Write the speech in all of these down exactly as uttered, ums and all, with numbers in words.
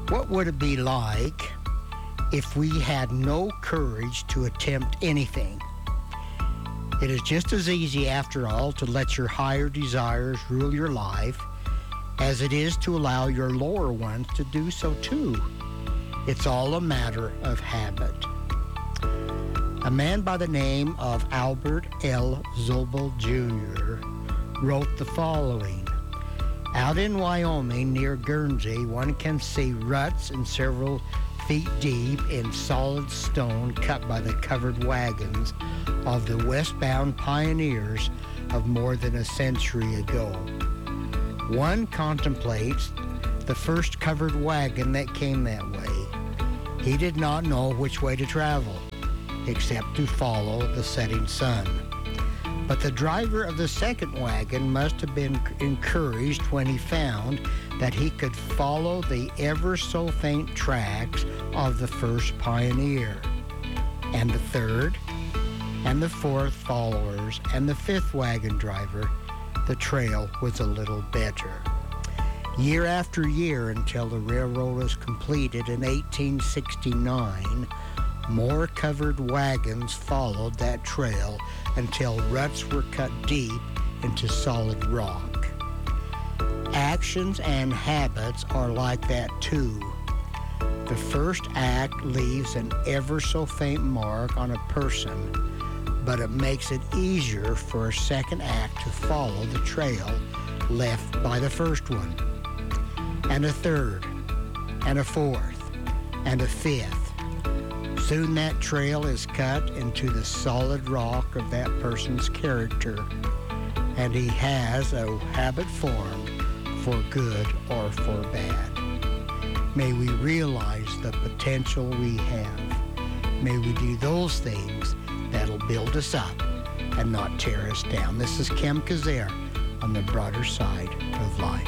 What would it be like if we had no courage to attempt anything? It is just as easy, after all, to let your higher desires rule your life as it is to allow your lower ones to do so too. It's all a matter of habit. A man by the name of Albert L. Zobel Junior wrote the following. Out in Wyoming near Guernsey, one can see ruts and several feet deep in solid stone cut by the covered wagons of the westbound pioneers of more than a century ago. One contemplates the first covered wagon that came that way. He did not know which way to travel, except to follow the setting sun. But the driver of the second wagon must have been encouraged when he found that he could follow the ever so faint tracks of the first pioneer. And the third, and the fourth followers, and the fifth wagon driver, the trail was a little better. Year after year, until the railroad was completed in eighteen sixty-nine, more covered wagons followed that trail until ruts were cut deep into solid rock. Actions and habits are like that too. The first act leaves an ever so faint mark on a person, but it makes it easier for a second act to follow the trail left by the first one, and a third, and a fourth, and a fifth. Soon that trail is cut into the solid rock of that person's character, and he has a habit formed for good or for bad. May we realize the potential we have. May we do those things that'll build us up and not tear us down. This is Kem Kazair on the broader side of life.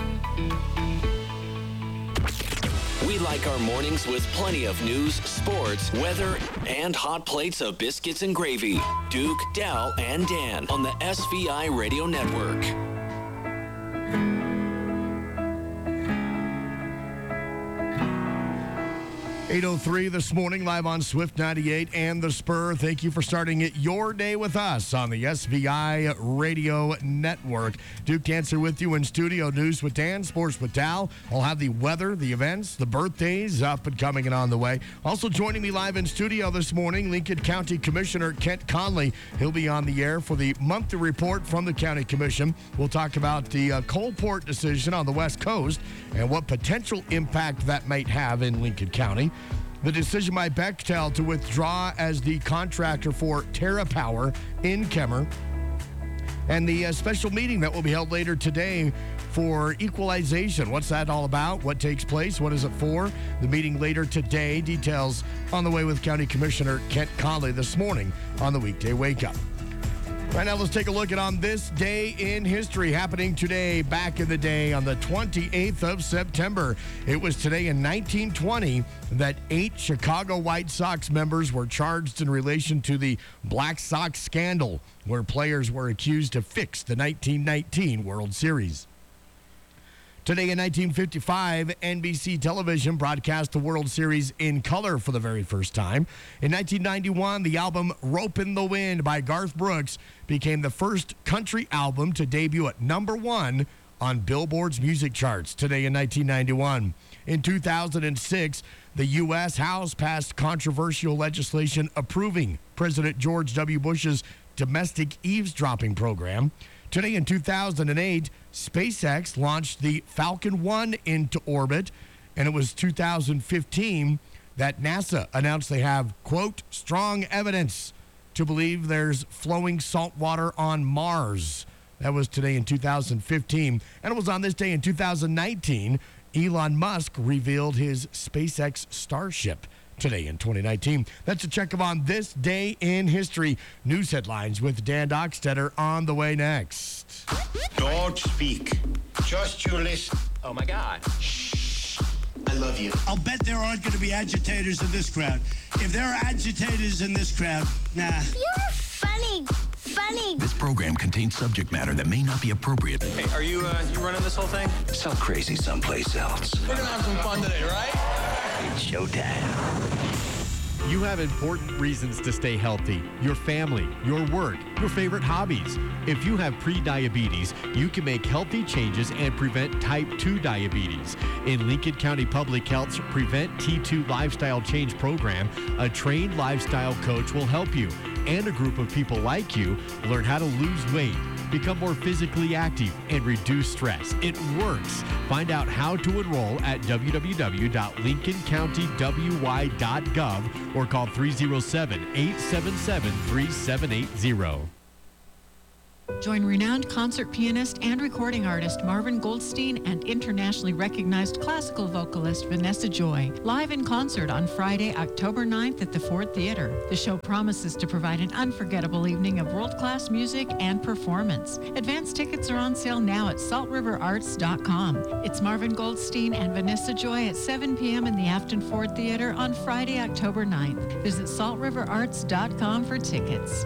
We like our mornings with plenty of news, sports, weather, and hot plates of biscuits and gravy. Duke, Dal, and Dan on the S V I Radio Network. eight oh three this morning, live on Swift ninety-eight and The Spur. Thank you for starting it your day with us on the S V I Radio Network. Duke Dancer with you in studio. News with Dan, sports with Dal. I'll have the weather, the events, the birthdays up and coming and on the way. Also joining me live in studio this morning, Lincoln County Commissioner Kent Conley. He'll be on the air for the monthly report from the County Commission. We'll talk about the uh, Coalport decision on the West Coast and what potential impact that might have in Lincoln County. The decision by Bechtel to withdraw as the contractor for TerraPower in Kemmer. And the uh, special meeting that will be held later today for equalization. What's that all about? What takes place? What is it for? The meeting later today. Details on the way with County Commissioner Kent Conley this morning on the Weekday Wake Up. Right now, let's take a look at on this day in history happening today, back in the day on the twenty-eighth of September. It was today in nineteen twenty that eight Chicago White Sox members were charged in relation to the Black Sox scandal, where players were accused to fix the nineteen nineteen World Series. Today in nineteen fifty-five, N B C television broadcast the World Series in color for the very first time. In nineteen ninety-one, the album Rope in the Wind by Garth Brooks became the first country album to debut at number one on Billboard's music charts. Today in nineteen ninety-one. In two thousand six, the U S House passed controversial legislation approving President George W. Bush's domestic eavesdropping program. Today in two thousand eight, SpaceX launched the Falcon one into orbit, and it was two thousand fifteen that NASA announced they have, quote, strong evidence to believe there's flowing salt water on Mars. That was today in two thousand fifteen. And it was on this day in two thousand nineteen, Elon Musk revealed his SpaceX Starship. Today in twenty nineteen. That's a check of on this day in history. News headlines with Dan Dockstetter on the way next. Don't speak. Just you listen. Oh, my God. Shh. I love you. I'll bet there aren't going to be agitators in this crowd. If there are agitators in this crowd, nah. You're funny. Funny. This program contains subject matter that may not be appropriate. Hey, are you, uh, you running this whole thing? Sell crazy someplace else. We're going to have some fun today, right? It's showtime. You have important reasons to stay healthy. Your family, your work, your favorite hobbies. If you have pre-diabetes, you can make healthy changes and prevent type two diabetes. In Lincoln County Public Health's Prevent T two Lifestyle Change program, a trained lifestyle coach will help you and a group of people like you learn how to lose weight, become more physically active, and reduce stress. It works. Find out how to enroll at w w w dot lincoln county w y dot gov or call three oh seven, eight seven seven, three seven eight zero. Join renowned concert pianist and recording artist Marvin Goldstein and internationally recognized classical vocalist Vanessa Joy live in concert on Friday, October ninth at the Ford Theater. The show promises to provide an unforgettable evening of world-class music and performance. Advance tickets are on sale now at salt river arts dot com. It's Marvin Goldstein and Vanessa Joy at seven p.m. in the Afton Ford Theater on Friday, October ninth. Visit salt river arts dot com for tickets.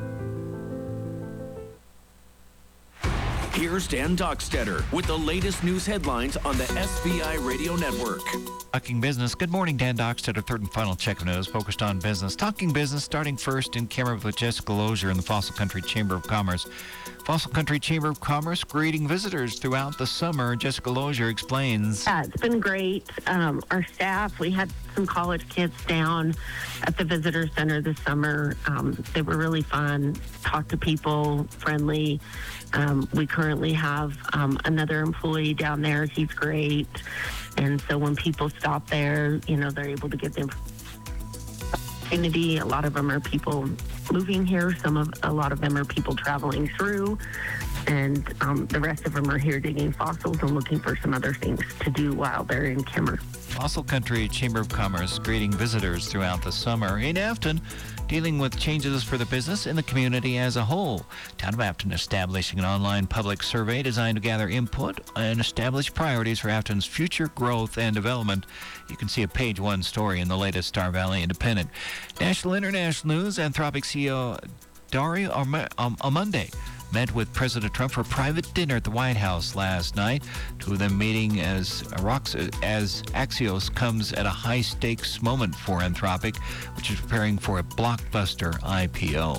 Here's Dan Dockstetter with the latest news headlines on the S V I Radio Network. Talking business. Good morning, Dan Dockstetter. Third and final check of news focused on business. Talking business, starting first in camera with Jessica Lozier in the Fossil Country Chamber of Commerce. Fossil Country Chamber of Commerce greeting visitors throughout the summer. Jessica Lozier explains. Yeah, it's been great. Um, our staff, we had some college kids down at the visitor center this summer. Um, they were really fun, talk to people, friendly. Um, we currently have um, another employee down there. He's great. And so when people stop there, you know, they're able to get them opportunity. A lot of them are people moving here. Some of, a lot of them are people traveling through. And um, the rest of them are here digging fossils and looking for some other things to do while they're in Kimmer. Fossil Country Chamber of Commerce greeting visitors throughout the summer. In Afton, dealing with changes for the business and the community as a whole. Town of Afton establishing an online public survey designed to gather input and establish priorities for Afton's future growth and development. You can see a page one story in the latest Star Valley Independent. National International News, Anthropic C E O Dario Amodei met with President Trump for a private dinner at the White House last night. Two of them meeting as, as Axios comes at a high-stakes moment for Anthropic, which is preparing for a blockbuster I P O.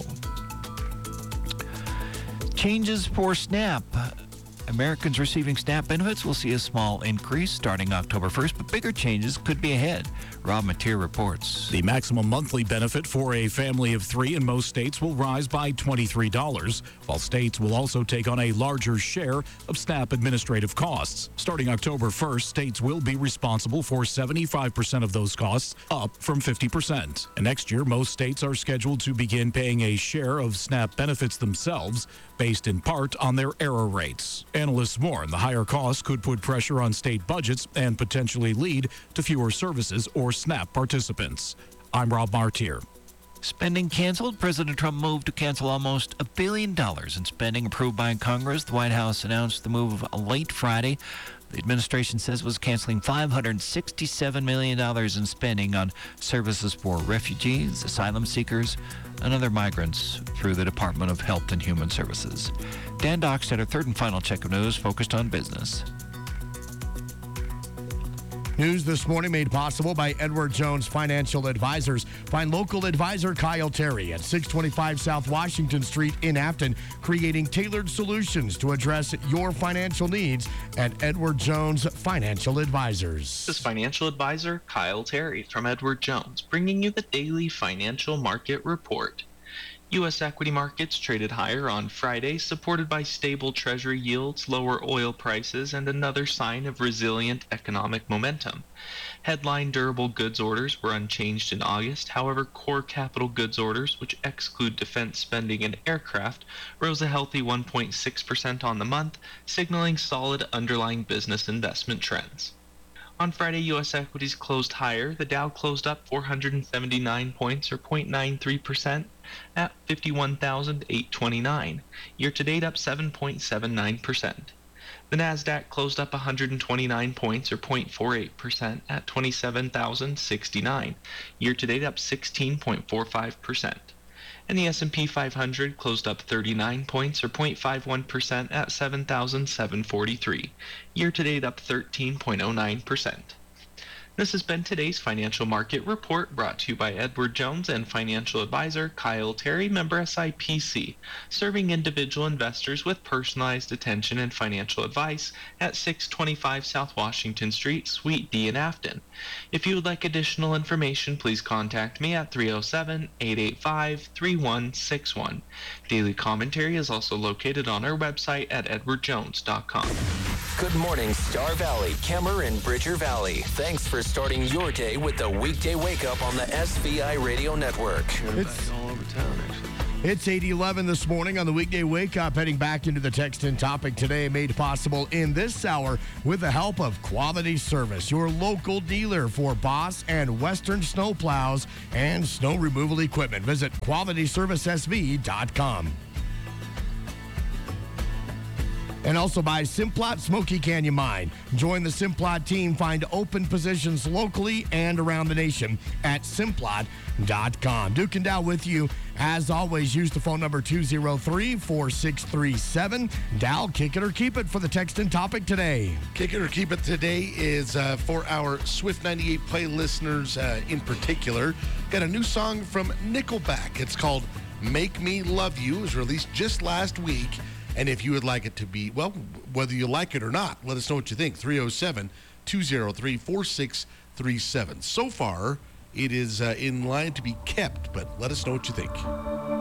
Changes for SNAP. Americans receiving SNAP benefits will see a small increase starting October first, but bigger changes could be ahead. Rob Mateer reports. The maximum monthly benefit for a family of three in most states will rise by twenty-three dollars, while states will also take on a larger share of SNAP administrative costs. Starting October first, states will be responsible for seventy-five percent of those costs, up from fifty percent. And next year, most states are scheduled to begin paying a share of SNAP benefits themselves, based in part on their error rates. Analysts warn the higher costs could put pressure on state budgets and potentially lead to fewer services or SNAP participants. I'm Rob Martier. Spending canceled. President Trump moved to cancel almost a billion dollars in spending approved by Congress. The White House announced the move late Friday. The administration says it was canceling five hundred sixty-seven million dollars in spending on services for refugees, asylum seekers, and other migrants through the Department of Health and Human Services. Dan Dockstetter, third and final check of news focused on business. News this morning made possible by Edward Jones Financial Advisors. Find local advisor Kyle Terry at six twenty-five South Washington Street in Afton, creating tailored solutions to address your financial needs at Edward Jones Financial Advisors. This is financial advisor Kyle Terry from Edward Jones, bringing you the daily financial market report. U S equity markets traded higher on Friday, supported by stable Treasury yields, lower oil prices, and another sign of resilient economic momentum. Headline durable goods orders were unchanged in August. However, core capital goods orders, which exclude defense spending and aircraft, rose a healthy one point six percent on the month, signaling solid underlying business investment trends. On Friday, U S equities closed higher. The Dow closed up four hundred seventy-nine points, or zero point nine three percent, at fifty-one thousand eight hundred twenty-nine. Year-to-date up seven point seven nine percent. The Nasdaq closed up one hundred twenty-nine points, or zero point four eight percent, at twenty-seven thousand sixty-nine. Year-to-date up sixteen point four five percent. And the S and P five hundred closed up thirty-nine points, or zero point five one percent, at seven thousand seven hundred forty-three. Year-to-date up thirteen point zero nine percent. This has been today's Financial Market Report, brought to you by Edward Jones and financial advisor Kyle Terry, member S I P C, serving individual investors with personalized attention and financial advice at six twenty-five South Washington Street, Suite D in Afton. If you would like additional information, please contact me at three oh seven, eight eight five, three one six one. Daily commentary is also located on our website at edward jones dot com. Good morning, Star Valley, Kemmer, and Bridger Valley. Thanks for starting your day with the weekday wake up on the S V I Radio Network. It's all over town, actually. It's eight eleven this morning on the weekday wake up, heading back into the text and topic today, made possible in this hour with the help of Quality Service, your local dealer for Boss and Western snow plows and snow removal equipment. Visit quality service s v dot com. And also by Simplot Smoky Canyon Mine. Join the Simplot team. Find open positions locally and around the nation at simplot dot com. Duke and Dow with you. As always, use the phone number two oh three, four six three seven. Dow, kick it or keep it for the text and topic today. Kick it or keep it today is uh, for our Swift ninety-eight Play listeners uh, in particular. Got a new song from Nickelback. It's called Make Me Love You. It was released just last week. And if you would like it to be, well, whether you like it or not, let us know what you think. three oh seven, two oh three, four six three seven. So far, it is uh, in line to be kept, but let us know what you think.